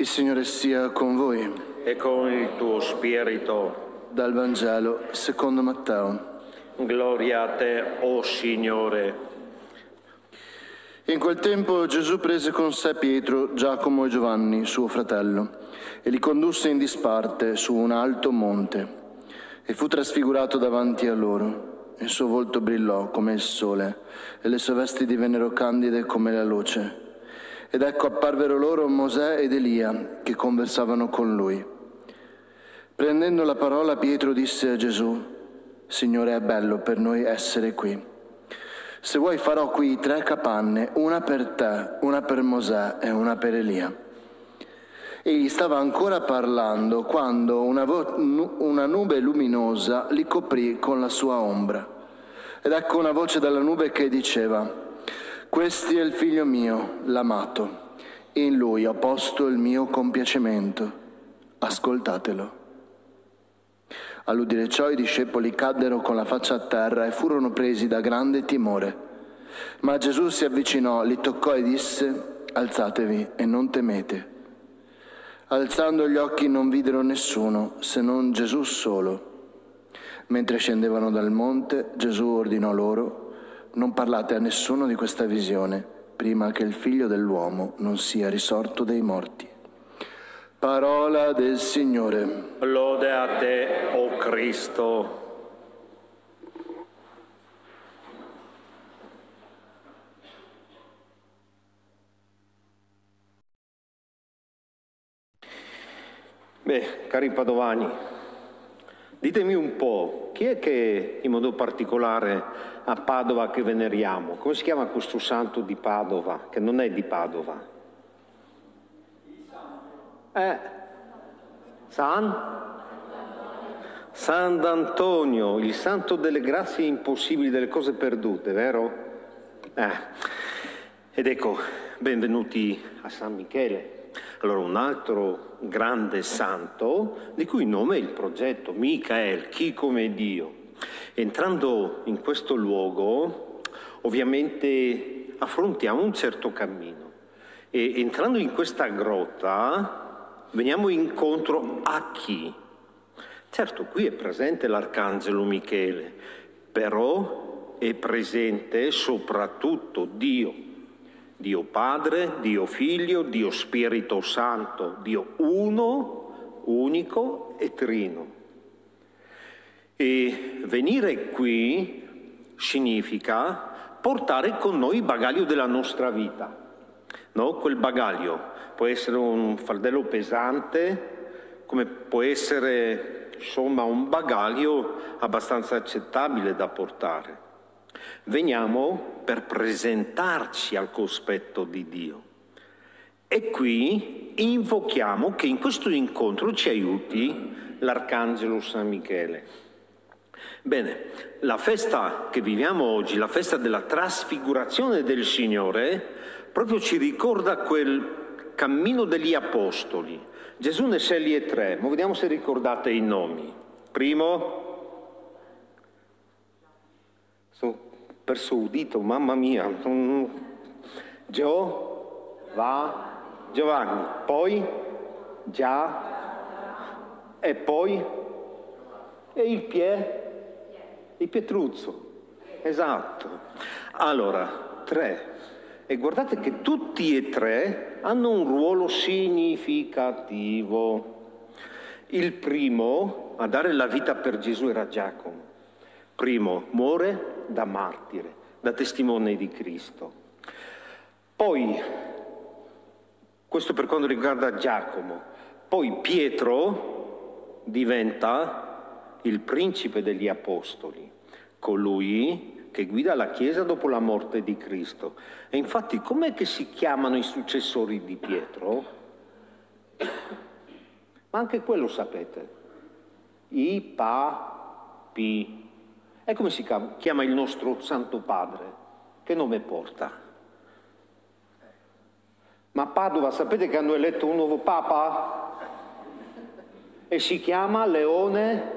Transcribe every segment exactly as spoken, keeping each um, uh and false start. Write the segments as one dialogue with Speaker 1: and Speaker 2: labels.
Speaker 1: Il Signore sia con voi.
Speaker 2: E con il tuo spirito.
Speaker 1: Dal Vangelo secondo Matteo.
Speaker 2: Gloria a te, o Signore.
Speaker 1: In quel tempo Gesù prese con sé Pietro, Giacomo e Giovanni, suo fratello, e li condusse in disparte su un alto monte, e fu trasfigurato davanti a loro. Il suo volto brillò come il sole, e le sue vesti divennero candide come la luce. Ed ecco apparvero loro Mosè ed Elia, che conversavano con lui. Prendendo la parola, Pietro disse a Gesù: Signore, è bello per noi essere qui. Se vuoi farò qui tre capanne, una per te, una per Mosè e una per Elia. Egli stava ancora parlando quando una, vo- una nube luminosa li coprì con la sua ombra. Ed ecco una voce dalla nube che diceva: Questi è il figlio mio, l'amato. In lui ho posto il mio compiacimento. Ascoltatelo. All'udire ciò i discepoli caddero con la faccia a terra e furono presi da grande timore. Ma Gesù si avvicinò, li toccò e disse: Alzatevi e non temete. Alzando gli occhi non videro nessuno, se non Gesù solo. Mentre scendevano dal monte, Gesù ordinò loro: Non parlate a nessuno di questa visione, prima che il Figlio dell'uomo non sia risorto dai morti. Parola del Signore.
Speaker 2: Lode a te, o Cristo. Beh, cari padovani, ditemi un po', chi è che in modo particolare a Padova che veneriamo? Come si chiama questo santo di Padova, che non è di Padova? Eh, San? Sant'Antonio, il santo delle grazie impossibili, delle cose perdute, vero? Eh, ed ecco, benvenuti a San Michele. Allora, un altro grande santo, di cui nome è il progetto, Michael, chi come Dio. Entrando in questo luogo, ovviamente affrontiamo un certo cammino. E entrando in questa grotta, veniamo incontro a chi? Certo, qui è presente l'arcangelo Michele, però è presente soprattutto Dio. Dio Padre, Dio Figlio, Dio Spirito Santo, Dio uno, unico e trino. E venire qui significa portare con noi il bagaglio della nostra vita, no? Quel bagaglio può essere un fardello pesante, come può essere insomma un bagaglio abbastanza accettabile da portare. Veniamo per presentarci al cospetto di Dio. E qui invochiamo che in questo incontro ci aiuti l'Arcangelo San Michele. Bene, la festa che viviamo oggi, la festa della trasfigurazione del Signore, proprio ci ricorda quel cammino degli Apostoli. Gesù ne sceglie tre, ma vediamo se ricordate i nomi. Primo, sono perso udito, mamma mia, Gio, va, Giovanni, poi, già, e poi, e il Pie, il Pietruzzo, esatto. Allora, tre, e guardate che tutti e tre hanno un ruolo significativo. Il primo a dare la vita per Gesù era Giacomo. Primo, muore da martire, da testimone di Cristo. Poi, questo per quanto riguarda Giacomo, poi Pietro diventa il principe degli apostoli, colui che guida la Chiesa dopo la morte di Cristo. E infatti, com'è che si chiamano i successori di Pietro? Ma anche quello sapete. I papi. E come si chiama il nostro Santo Padre? Che nome porta? Ma Padova, sapete che hanno eletto un nuovo Papa? E si chiama Leone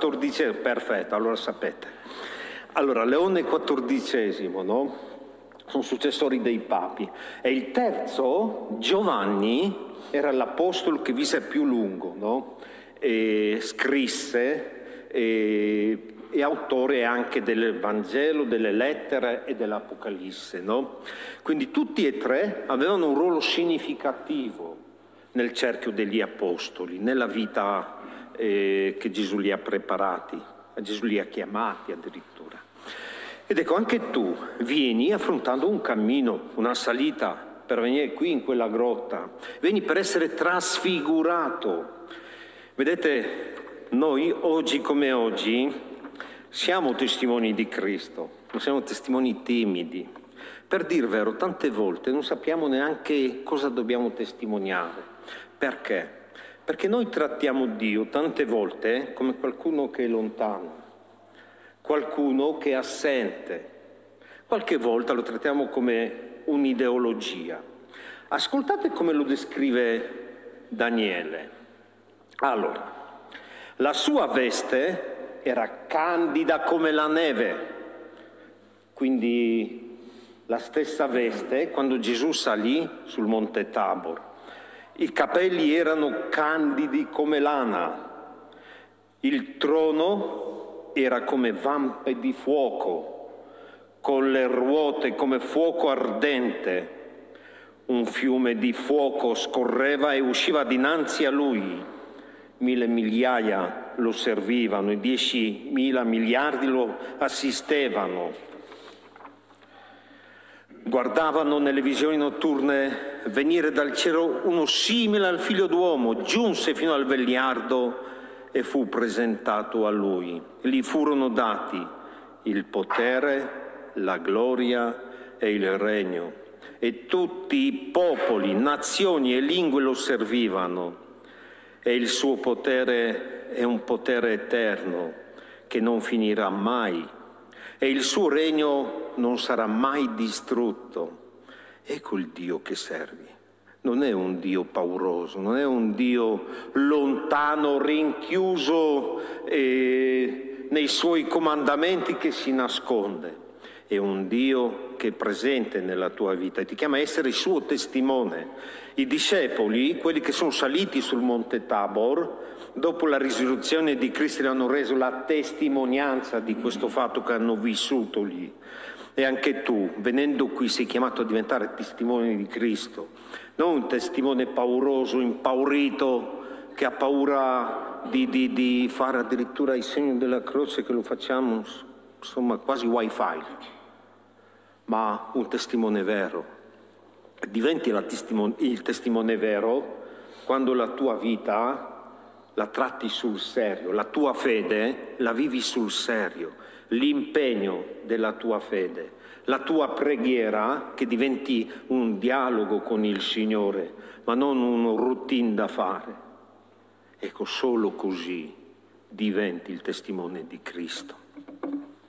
Speaker 2: quattordicesimo. Perfetto, allora sapete. Allora, Leone quattordicesimo, no? sono successori dei papi. E il terzo, Giovanni, era l'apostolo che visse più lungo, no? E scrisse e, e autore anche del Vangelo, delle lettere e dell'Apocalisse, no? Quindi tutti e tre avevano un ruolo significativo nel cerchio degli apostoli, nella vita eh, che Gesù li ha preparati, Gesù li ha chiamati addirittura. Ed ecco, anche tu vieni affrontando un cammino, una salita per venire qui in quella grotta, vieni per essere trasfigurato. Vedete, noi oggi come oggi siamo testimoni di Cristo, non siamo testimoni timidi. Per dir vero, tante volte non sappiamo neanche cosa dobbiamo testimoniare. Perché? Perché noi trattiamo Dio tante volte come qualcuno che è lontano, qualcuno che è assente. Qualche volta lo trattiamo come un'ideologia. Ascoltate come lo descrive Daniele. Allora, la sua veste era candida come la neve, quindi la stessa veste quando Gesù salì sul monte Tabor. I capelli erano candidi come lana, il trono era come vampe di fuoco, con le ruote come fuoco ardente. Un fiume di fuoco scorreva e usciva dinanzi a lui. Mille migliaia lo servivano e dieci mila miliardi lo assistevano. Guardavano nelle visioni notturne venire dal cielo uno simile al figlio d'uomo, giunse fino al vegliardo e fu presentato a lui. Gli furono dati il potere, la gloria e il regno, e tutti i popoli, nazioni e lingue lo servivano. E il suo potere è un potere eterno che non finirà mai, e il suo regno non sarà mai distrutto. Ecco il Dio che servi. Non è un Dio pauroso, non è un Dio lontano, rinchiuso eh, nei suoi comandamenti che si nasconde. È un Dio che è presente nella tua vita e ti chiama a essere il suo testimone. I discepoli, quelli che sono saliti sul monte Tabor, dopo la risurrezione di Cristo hanno reso la testimonianza di questo fatto che hanno vissuto lì. E anche tu, venendo qui, sei chiamato a diventare testimone di Cristo, non un testimone pauroso, impaurito, che ha paura di, di, di fare addirittura il segno della croce, che lo facciamo, insomma, quasi wifi, ma un testimone vero. Diventi la testimone, il testimone vero quando la tua vita la tratti sul serio, la tua fede la vivi sul serio, l'impegno della tua fede, la tua preghiera che diventi un dialogo con il Signore, ma non un routine da fare. Ecco, solo così diventi il testimone di Cristo.